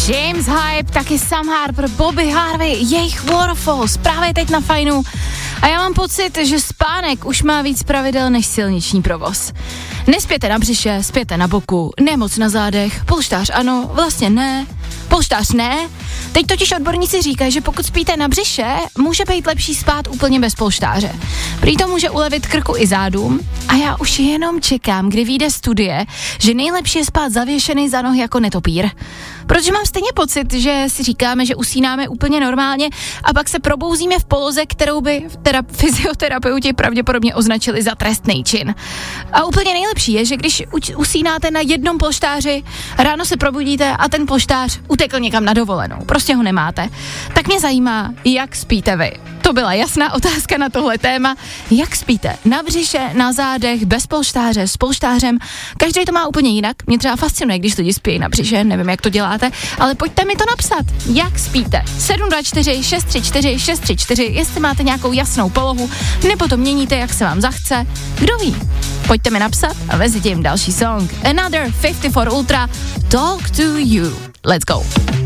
James Hype, taky Sam Harper, Bobby Harvey, jejich Waterfalls, právě teď na Fajnu. A já mám pocit, že spánek už má víc pravidel než silniční provoz. Nespěte na břiše, spěte na boku, nemoc na zádech, polštář ano, vlastně ne, polštář ne. Teď totiž odborníci říkají, že pokud spíte na břiše, může být lepší spát úplně bez polštáře. Prý to může ulevit krku i zádům a já už jenom čekám, kdy vyjde studie, že nejlepší je spát zavěšený za nohy jako netopír. Protože mám stejně pocit, že si říkáme, že usínáme úplně normálně a pak se probouzíme v poloze, kterou by fyzioterapeuti pravděpodobně označili za trestný čin. A úplně nejlepší je, že když usínáte na jednom polštáři, ráno se probudíte a ten polštář utekl někam na dovolenou. Prostě ho nemáte. Tak mě zajímá, jak spíte vy. To byla jasná otázka na tohle téma. Jak spíte? Na břiše, na zádech, bez polštáře, s polštářem. Každý to má úplně jinak. Mě třeba fascinuje, když lidi spí na břiše, nevím, jak to děláte, ale pojďte mi to napsat. Jak spíte? 724 634 634, jestli máte nějakou jasnou polohu, nebo to měníte, jak se vám zachce. Kdo ví? Pojďte mi napsat a mezi tím další song. Another 54 Ultra, Talk to You. Let's go.